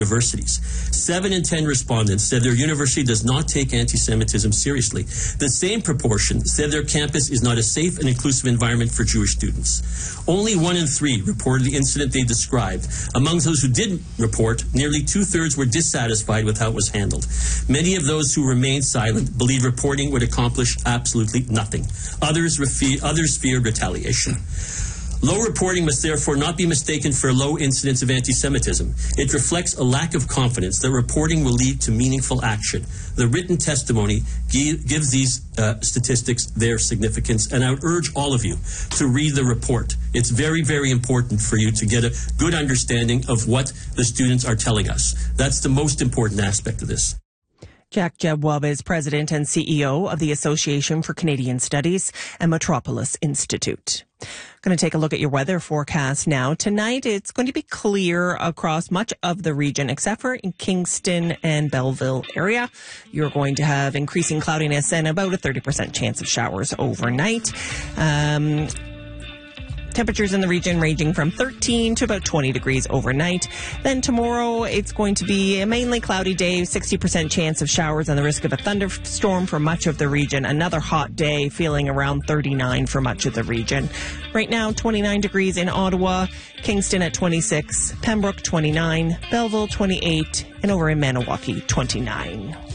universities. 7 in 10 respondents said their university does not take anti-Semitism seriously. The same proportion said their campus is not a safe and inclusive environment for Jewish students. Only 1 in 3 reported the incident they described. Among those who didn't report, nearly 2/3 were dissatisfied with how it was handled. Many of those who remained silent believe reporting would accomplish absolutely nothing. Others feared retaliation. Low reporting must therefore not be mistaken for a low incidence of anti-Semitism. It reflects a lack of confidence that reporting will lead to meaningful action. The written testimony gives these statistics their significance, and I would urge all of you to read the report. It's very, very important for you to get a good understanding of what the students are telling us. That's the most important aspect of this. Jack Jewab is President and CEO of the Association for Canadian Studies and Metropolis Institute. Going to take a look at your weather forecast now. Tonight, it's going to be clear across much of the region, except for in Kingston and Belleville area. You're going to have increasing cloudiness and about a 30% chance of showers overnight. Temperatures in the region ranging from 13 to about 20 degrees overnight. Then tomorrow, it's going to be a mainly cloudy day, 60% chance of showers and the risk of a thunderstorm for much of the region. Another hot day, feeling around 39 for much of the region. Right now, 29 degrees in Ottawa, Kingston at 26, Pembroke 29, Belleville 28, and over in Maniwaki 29.